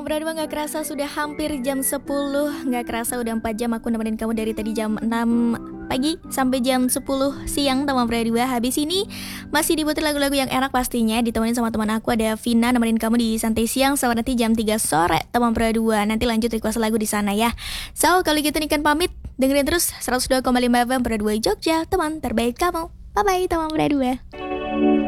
Teman berdua gak kerasa sudah hampir jam 10. Gak kerasa udah 4 jam aku nemenin kamu dari tadi jam 6 pagi sampai jam 10 siang teman berdua. Habis ini masih diputar lagu-lagu yang enak pastinya. Ditemenin sama teman aku ada Vina nemenin kamu di Santai Siang sampai nanti jam 3 sore teman berdua. Nanti lanjut request lagu di sana ya. So kalau gitu Niken pamit. Dengerin terus 102,5 FM Berdua Jogja, teman terbaik kamu. Bye bye teman berdua.